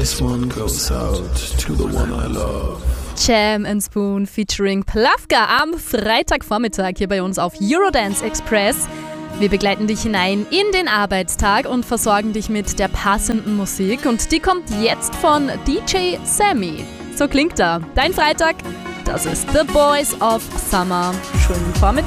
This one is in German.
This one goes out to the one I love. Jam and Spoon featuring Plavka am Freitagvormittag hier bei uns auf Eurodance Express. Wir begleiten dich hinein in den Arbeitstag und versorgen dich mit der passenden Musik. Und die kommt jetzt von DJ Sammy. So klingt er. Dein Freitag, das ist The Boys of Summer. Schönen Vormittag.